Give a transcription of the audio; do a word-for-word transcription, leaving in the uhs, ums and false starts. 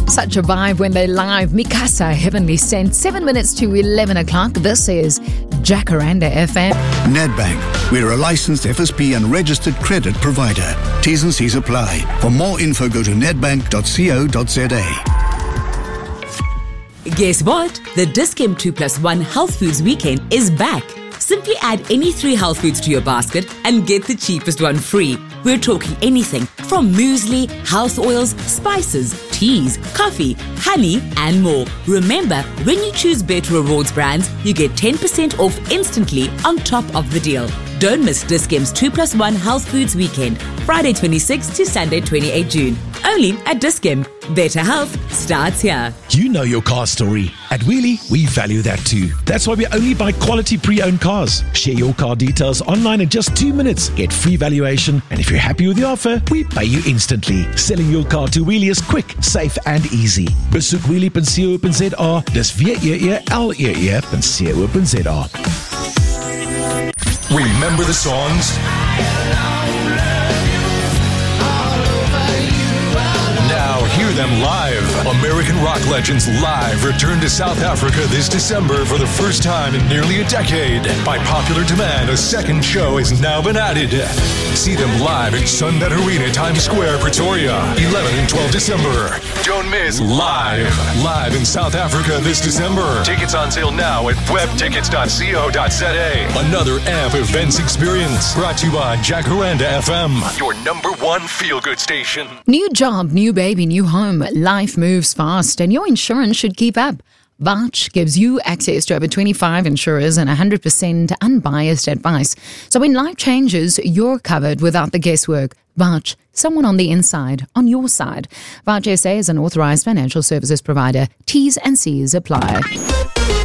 Such a vibe when they're live. Mikasa, Heavenly Sent. Seven minutes to eleven o'clock. This is Jacaranda F M. Nedbank. We're a licensed F S P and registered credit provider. T's and C's apply. For more info, go to nedbank dot co dot za. Guess what? The Dis-Chem two plus one Health Foods Weekend is back. Simply add any three health foods to your basket and get the cheapest one free. We're talking anything from muesli, health oils, spices, teas, coffee, honey, and more. Remember, when you choose Better Rewards brands, you get ten percent off instantly on top of the deal. Don't miss Dis-Chem's two plus one Health Foods Weekend, Friday twenty-sixth to Sunday twenty-eighth June. Only at Dis-Chem. Better health starts here. You know your car story. At Wheelie, we value that too. That's why we only buy quality pre-owned cars. Share your car details online in just two minutes. Get free valuation. And if you're happy with the offer, we pay you instantly. Selling your car to Wheelie is quick, safe and easy. Besoek wheelie dot co dot za. Dis W E E L E E dot co dot za. Remember the songs? Now hear them live. American rock legends live return to South Africa this December for the first time in nearly a decade. By popular demand, a second show has now been added. See them live at Sunbet Arena, Times Square, Pretoria, eleventh and twelfth December. Don't miss Live. Live in South Africa this December. Tickets on sale now at web tickets dot co dot za. Another A M P Events experience brought to you by Jacaranda F M, your number one feel-good station. New job, new baby, new home. Life moves fast and your insurance should keep up. Vouch gives you access to over twenty-five insurers and one hundred percent unbiased advice. So when life changes, you're covered without the guesswork. Vouch, someone on the inside, on your side. Vouch S A is an authorized financial services provider. T's and C's apply.